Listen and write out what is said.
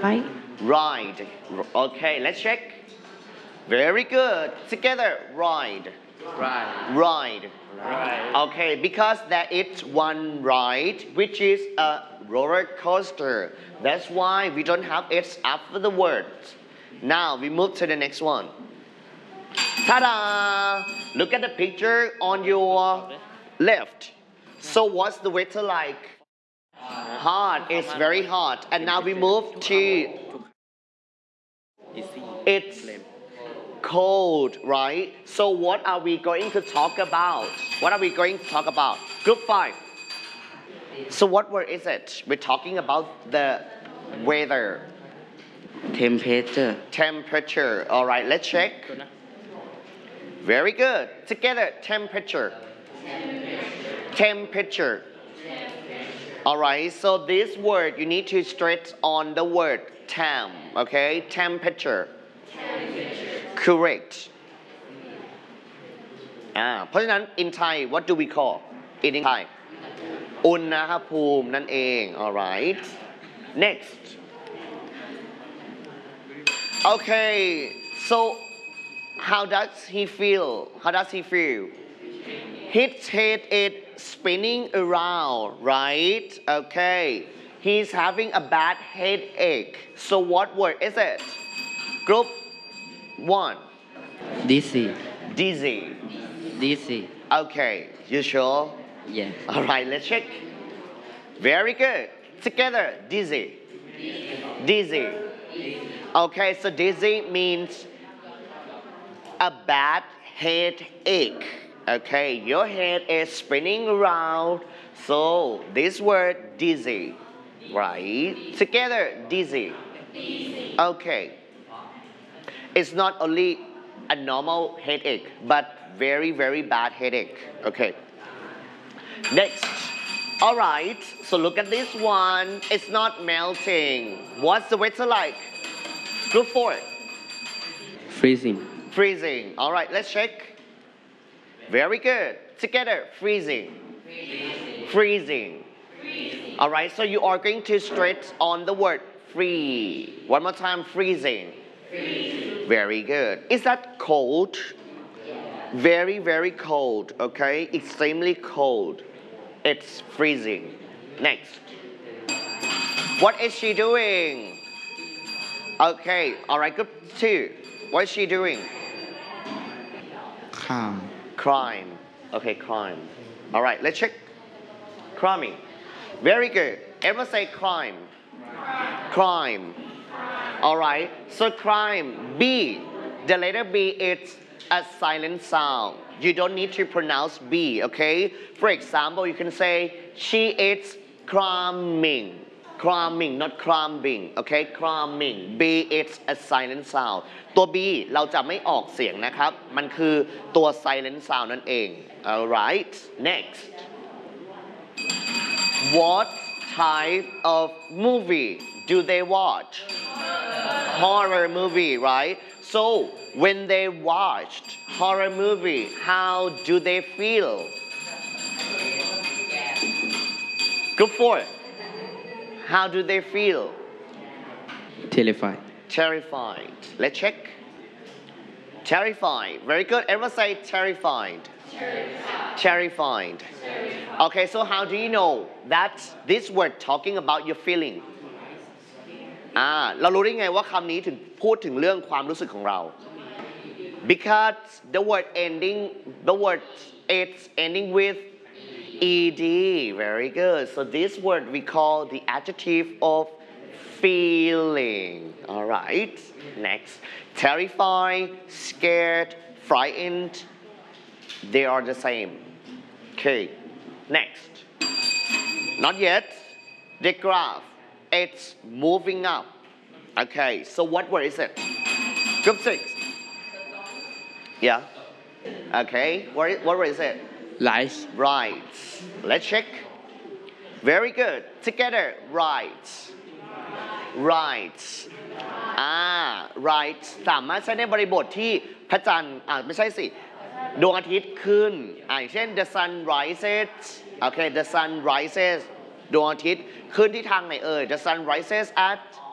Right. Ride. Okay, let's check. Very good. Together, ride. Ride. Okay, because there is one ride, which is a roller coaster. That's why we don't have S after the word. Now we move to the next one. Ta-da! Look at the picture on your left. So what's the weather like? Hot. It's very hot. And now we move to it's cold, right? So what are we going to talk about? What are we going to talk about? Group 5. So what word is it? We're talking about the weather. Temperature. Temperature. All right, let's check. Very good. Together, temperature. Temperature. All right, so this word, you need to stretch on the word temp, okay? Temperature. Correct. เพราะฉะนั้น in Thai what do we call in Thai อุณหภูมินั่นเอง alright next okay so how does he feel his head is spinning around right okay he's having a bad headache so what word is it group 1 Dizzy. Dizzy. Okay, you sure? Yes. All right, let's check. Very good. Together, dizzy. Dizzy. Okay, so dizzy means a bad headache. Okay, your head is spinning around. So this word dizzy, right? Together, dizzy. Okay. It's not only a normal headache, but very, very bad headache. Okay. Next. All right. So look at this one. It's not melting. What's the weather like? Group 4. Freezing. Freezing. All right. Let's check. Very good. Together. Freezing. Freezing. All right. So you are going to stretch on the word free. One more time. Freezing. Very good. Is that cold? Very, very cold. Okay, extremely cold. It's freezing. Next. What is she doing? Okay, all right, group 2. What is she doing? Crime. Okay, crime. All right, let's check. Criming. Very good. Everyone say crime. Crime. All right, so crime, B, the letter B is a silent sound. You don't need to pronounce B, okay? For example, you can say, she is cramming. Cramming, not cramming, okay? Cramming. B is a silent sound. ตัว B เราจะไม่ออกเสียงนะครับ มันคือตัว silent sound นั่นเอง Alright, next. What type of movie do they watch? Horror movie, right? So when they watched horror movie, how do they feel? Group 4. How do they feel? Terrified. Terrified. Let's check. Terrified. Very good. Everyone say terrified. Terrified. Okay, so how do you know that this word talking about your feeling? เรารู้ได้ไงว่าคำนี้ถึงพูดถึงเรื่องความรู้สึกของเรา because the word it's ending with ed very good so this word we call the adjective of feeling all right next terrified scared frightened they are the same okay next not yet the graph it's moving up. Okay, so what word is it? Group 6. Yeah. Okay, what word is it? Lights. Right. Let's check. Very good. Together, right. Right. Right สามารถใช้ในบริบทที่พระจันทร์ไม่ใช่สิดวงอาทิตย์ขึ้นอย่างเช่น the sun rises okay the sun rises ดวงอาทิตย์ขึ้นที่ทางไหนเอ่ย the sun rises at